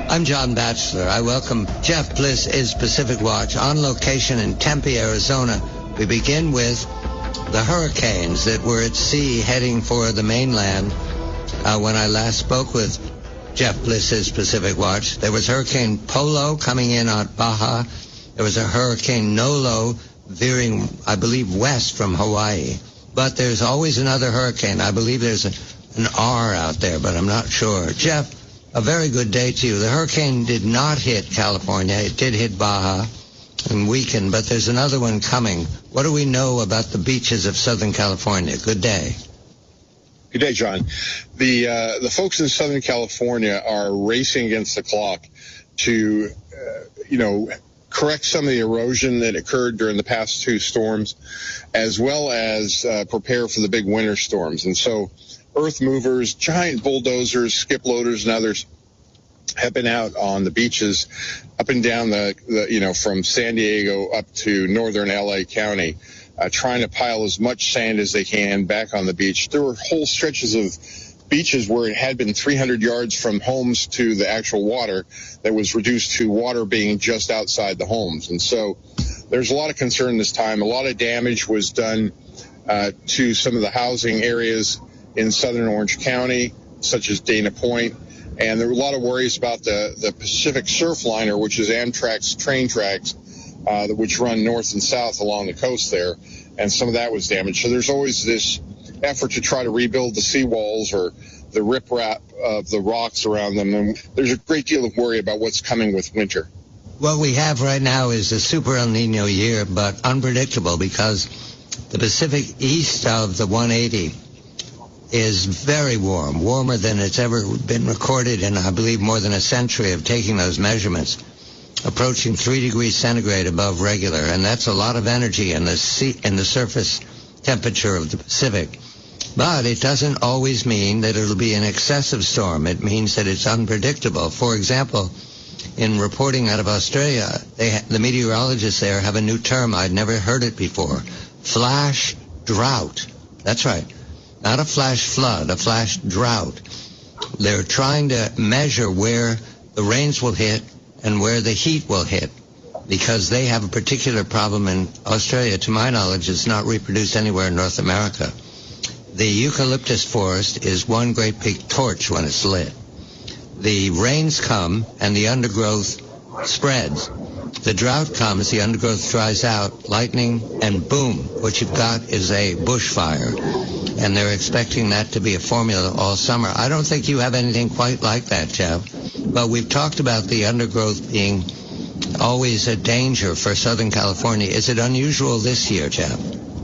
I'm John Batchelor. I welcome Jeff Bliss is Pacific Watch on location in Tempe, Arizona. We begin with the hurricanes that were at sea heading for the mainland. When I last spoke with Jeff Bliss's Pacific Watch, there was Hurricane Polo coming in at Baja. There was a Hurricane Nolo veering, I believe, west from Hawaii. But there's always another hurricane. I believe there's an R out there, but I'm not sure. Jeff, a very good day to you. The hurricane did not hit California. It did hit Baja and weaken, but there's another one coming. What do we know about the beaches of Southern California? Good day. Good day, John. The folks in Southern California are racing against the clock to, correct some of the erosion that occurred during the past two storms, as well as prepare for the big winter storms. And so earth movers, giant bulldozers, skip loaders, and others have been out on the beaches up and down from San Diego up to northern LA County, trying to pile as much sand as they can back on the beach. There were whole stretches of beaches where it had been 300 yards from homes to the actual water that was reduced to water being just outside the homes. And so there's a lot of concern this time. A lot of damage was done to some of the housing areas in southern Orange County, such as Dana Point. And there were a lot of worries about the Pacific Surfliner, which is Amtrak's train tracks, which run north and south along the coast there. And some of that was damaged. So there's always this effort to try to rebuild the seawalls or the riprap of the rocks around them. And there's a great deal of worry about what's coming with winter. What we have right now is a super El Nino year, but unpredictable because the Pacific east of the 180 is very warm, warmer than it's ever been recorded in, I believe, more than a century of taking those measurements, approaching 3 degrees centigrade above regular, and that's a lot of energy in the surface temperature of the Pacific. But it doesn't always mean that it'll be an excessive storm. It means that it's unpredictable. For example, in reporting out of Australia, the meteorologists there have a new term. I'd never heard it before. Flash drought. That's right. Not a flash flood, a flash drought. They're trying to measure where the rains will hit and where the heat will hit, because they have a particular problem in Australia, to my knowledge, it's not reproduced anywhere in North America. The eucalyptus forest is one great big torch when it's lit. The rains come and the undergrowth spreads. The drought comes, the undergrowth dries out, lightning, and boom, what you've got is a bushfire. And they're expecting that to be a formula all summer. I don't think you have anything quite like that, Jeff. But we've talked about the undergrowth being always a danger for Southern California. Is it unusual this year, Jeff?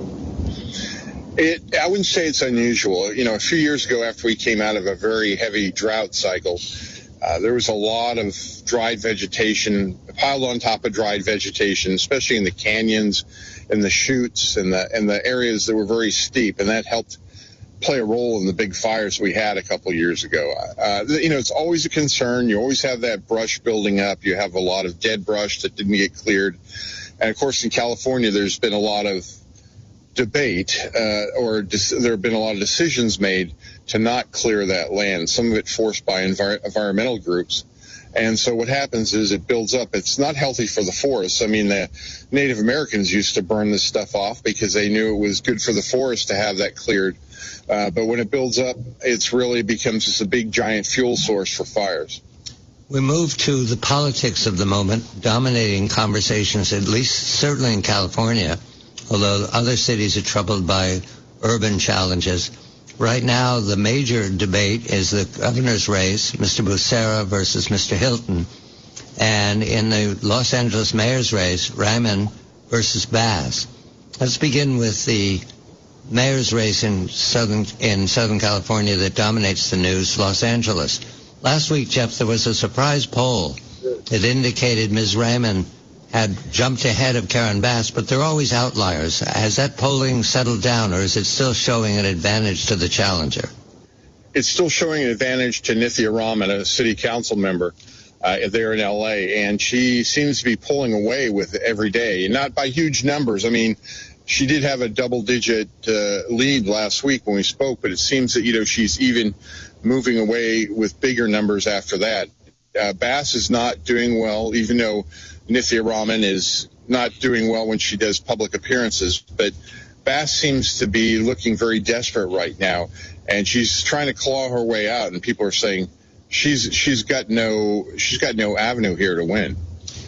I wouldn't say it's unusual. A few years ago, after we came out of a very heavy drought cycle, there was a lot of dried vegetation piled on top of dried vegetation, especially in the canyons and the chutes and the areas that were very steep, and that helped play a role in the big fires we had a couple of years ago. It's always a concern. You always have that brush building up. You have a lot of dead brush that didn't get cleared. And, of course, in California, there's been a lot of debate there have been a lot of decisions made to not clear that land, some of it forced by environmental groups. And so what happens is it builds up. It's not healthy for the forests. I mean, the Native Americans used to burn this stuff off because they knew it was good for the forest to have that cleared. But when it builds up, it really becomes just a big, giant fuel source for fires. We move to the politics of the moment, dominating conversations, at least certainly in California, although other cities are troubled by urban challenges. Right now, the major debate is the governor's race, Mr. Becerra versus Mr. Hilton. And in the Los Angeles mayor's race, Raymond versus Bass. Let's begin with the mayor's race in Southern California that dominates the news, Los Angeles. Last week, Jeff, there was a surprise poll that indicated Ms. Raymond had jumped ahead of Karen Bass, but they're always outliers. Has that polling settled down, or is it still showing an advantage to the challenger? It's still showing an advantage to Nithya Raman, a city council member there in L.A., and she seems to be pulling away with every day, not by huge numbers. I mean, she did have a double-digit lead last week when we spoke, but it seems that, she's even moving away with bigger numbers after that. Bass is not doing well, even though Nithya Raman is not doing well when she does public appearances. But Bass seems to be looking very desperate right now, and she's trying to claw her way out. And people are saying she's got no avenue here to win.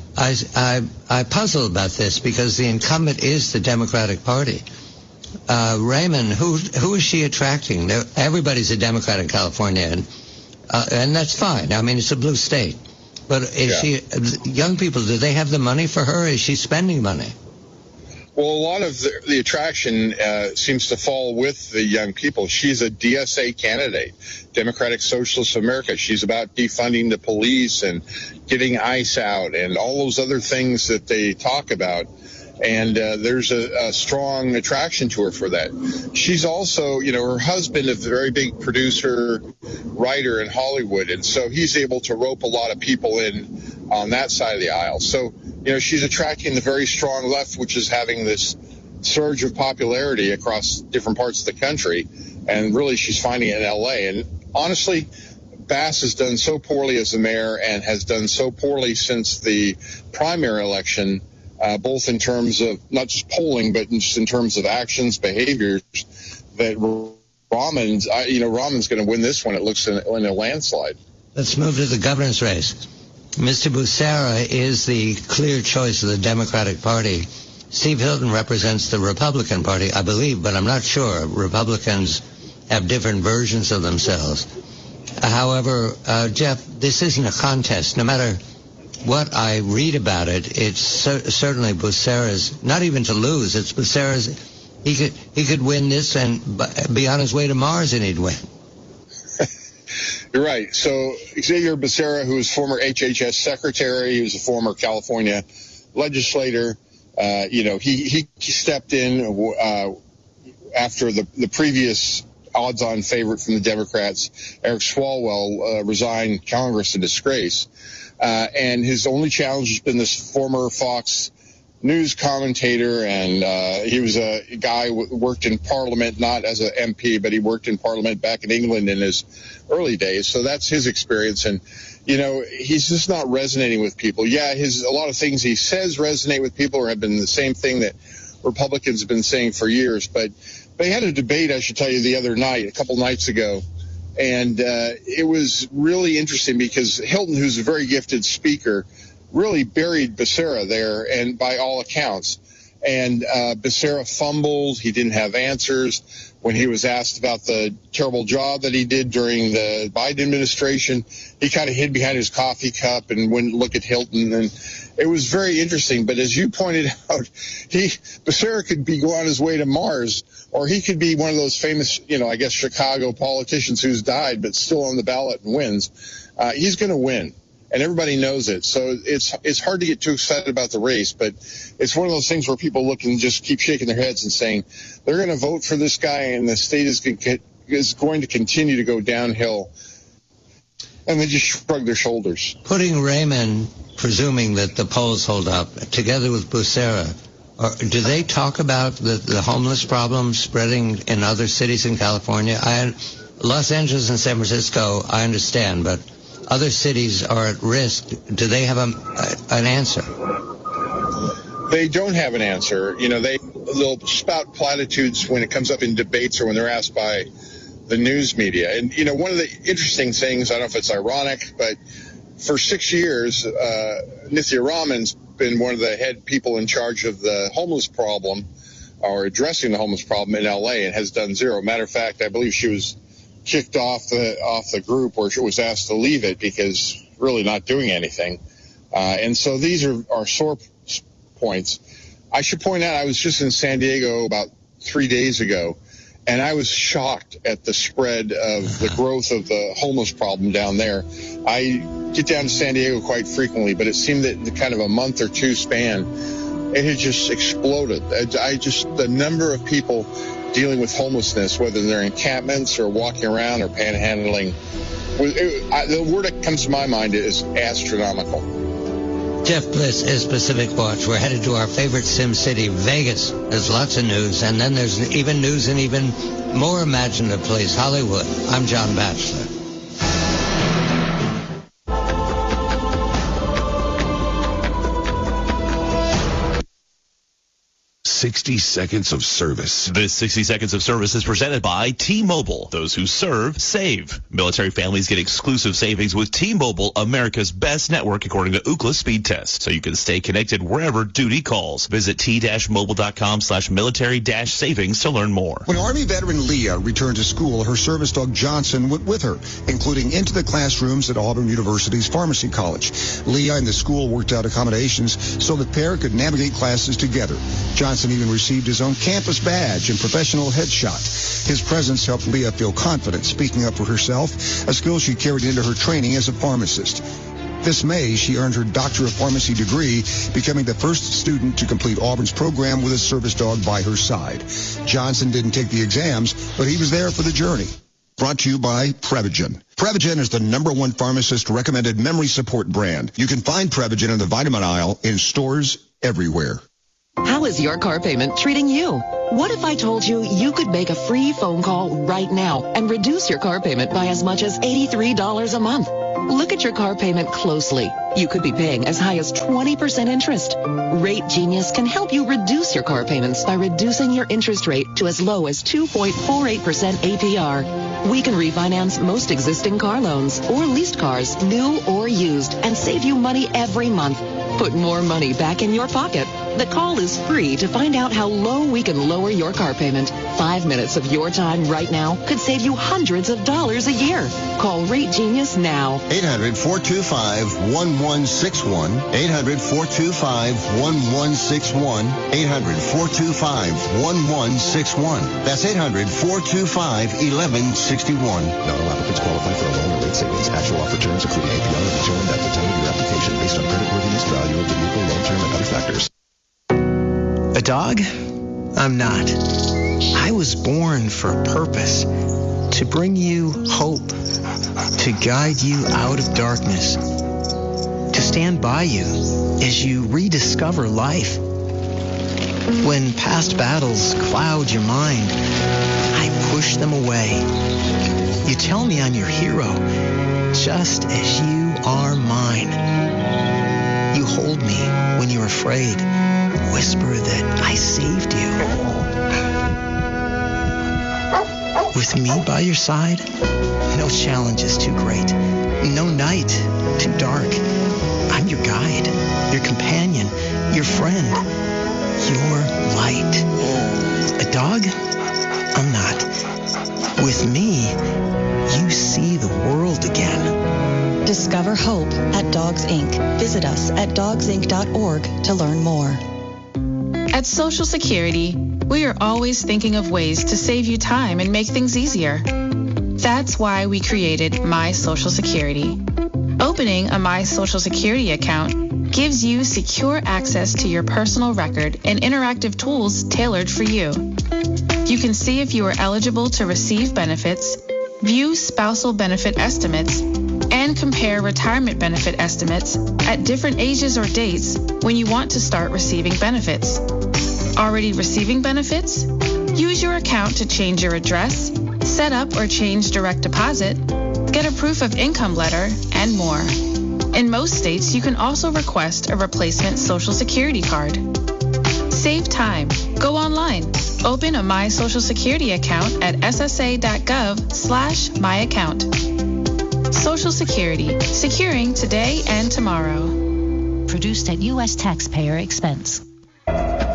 I puzzle about this because the incumbent is the Democratic Party. Raymond, who is she attracting? Everybody's a Democrat in California, and that's fine. I mean, it's a blue state. But is she, young people, do they have the money for her? Is she spending money? Well, a lot of the attraction seems to fall with the young people. She's a DSA candidate, Democratic Socialist America. She's about defunding the police and getting ICE out and all those other things that they talk about. And there's a strong attraction to her for that. She's also, her husband is a very big producer, writer in Hollywood, and so he's able to rope a lot of people in on that side of the aisle. So, she's attracting the very strong left, which is having this surge of popularity across different parts of the country, and really she's finding it in L.A. And honestly, Bass has done so poorly as the mayor and has done so poorly since the primary election, both in terms of not just polling, but just in terms of actions, behaviors, that Raman's going to win this one. It looks in a landslide. Let's move to the governor's race. Mr. Becerra is the clear choice of the Democratic Party. Steve Hilton represents the Republican Party, I believe, but I'm not sure. Republicans have different versions of themselves. However, Jeff, this isn't a contest. No matter what I read about it, it's certainly Becerra's, not even to lose, it's Becerra's. He could win this and be on his way to Mars and he'd win. You're right. So Xavier Becerra, who was former HHS secretary, he was a former California legislator. He stepped in after the previous odds-on favorite from the Democrats, Eric Swalwell, resigned Congress in disgrace. And his only challenge has been this former Fox News commentator, and he was a guy who worked in Parliament, not as an MP, but he worked in Parliament back in England in his early days. So that's his experience, and he's just not resonating with people. Yeah, a lot of things he says resonate with people, or have been the same thing that Republicans have been saying for years. But they had a debate, I should tell you, the other night, a couple nights ago. And it was really interesting because Hilton, who's a very gifted speaker, really buried Becerra there, and by all accounts. And Becerra fumbled. He didn't have answers. When he was asked about the terrible job that he did during the Biden administration, he kind of hid behind his coffee cup and wouldn't look at Hilton. And it was very interesting. But as you pointed out, Becerra could be on his way to Mars, or he could be one of those famous, Chicago politicians who's died but still on the ballot and wins. He's going to win, and everybody knows it. So it's hard to get too excited about the race, but it's one of those things where people look and just keep shaking their heads and saying they're going to vote for this guy, and the state is going to continue to go downhill. And they just shrug their shoulders. Putting Raymond, presuming that the polls hold up, together with Becerra, do they talk about the homeless problem spreading in other cities in California? Los Angeles and San Francisco, I understand, but other cities are at risk. Do they have an answer? They don't have an answer. They'll spout platitudes when it comes up in debates or when they're asked by the news media. And, one of the interesting things, I don't know if it's ironic, but for 6 years, Nithya Raman's been one of the head people in charge of the homeless problem, or addressing the homeless problem in L.A., and has done zero. Matter of fact, I believe she was kicked off the group, or she was asked to leave it because really not doing anything. And so these are sore points. I should point out I was just in San Diego about 3 days ago, and I was shocked at the spread of the growth of the homeless problem down there. I get down to San Diego quite frequently, but it seemed that in kind of a month or two span, it had just exploded. The number of people dealing with homelessness, whether they're encampments or walking around or panhandling, the word that comes to my mind is astronomical. Jeff Bliss is Pacific Watch. We're headed to our favorite Sim City, Vegas. There's lots of news, and then there's even news in even more imaginative place, Hollywood. I'm John Batchelor. 60 seconds of service. This 60 seconds of service is presented by T-Mobile. Those who serve, save. Military families get exclusive savings with T-Mobile, America's best network according to Ookla speed test. So you can stay connected wherever duty calls. Visit t-mobile.com/military-savings to learn more. When Army veteran Leah returned to school, her service dog Johnson went with her, including into the classrooms at Auburn University's Pharmacy College. Leah and the school worked out accommodations so the pair could navigate classes together. Johnson even received his own campus badge and professional headshot. His presence helped Leah feel confident speaking up for herself, a skill she carried into her training as a pharmacist. This May, she earned her Doctor of Pharmacy degree, becoming the first student to complete Auburn's program with a service dog by her side. Johnson didn't take the exams, but he was there for the journey. Brought to you by Prevagen. Prevagen is the #1 pharmacist-recommended memory support brand. You can find Prevagen in the vitamin aisle in stores everywhere. How is your car payment treating you? What if I told you you could make a free phone call right now and reduce your car payment by as much as $83 a month? Look at your car payment closely. You could be paying as high as 20% interest. Rate Genius can help you reduce your car payments by reducing your interest rate to as low as 2.48% APR. We can refinance most existing car loans or leased cars, new or used, and save you money every month. Put more money back in your pocket. The call is free to find out how low we can lower your car payment. 5 minutes of your time right now could save you hundreds of dollars a year. Call Rate Genius now. 800-425-1161. 800-425-1161. 800-425-1161. That's 800-425-1161. Not all applicants qualify for a loan or rate savings. Actual offer terms, including APR, are determined at the time of your application based on creditworthiness, value of the vehicle, loan term, and other factors. A dog? I'm not. I was born for a purpose, to bring you hope, to guide you out of darkness, to stand by you as you rediscover life. When past battles cloud your mind, I push them away. You tell me I'm your hero, just as you are mine. You hold me when you're afraid. Whisper that I saved you. With me by your side, no challenge is too great, no night too dark. I'm your guide, your companion, your friend, your light. A dog? I'm not. With me, you see the world again. Discover hope at Dogs Inc. Visit us at dogsinc.org to learn more. At Social Security, we are always thinking of ways to save you time and make things easier. That's why we created My Social Security. Opening a My Social Security account gives you secure access to your personal record and interactive tools tailored for you. You can see if you are eligible to receive benefits, view spousal benefit estimates, and compare retirement benefit estimates at different ages or dates when you want to start receiving benefits. Already receiving benefits? Use your account to change your address, set up or change direct deposit, get a proof of income letter, and more. In most states, you can also request a replacement Social Security card. Save time. Go online. Open a My Social Security account at ssa.gov/myaccount. Social Security, securing today and tomorrow. Produced at U.S. taxpayer expense.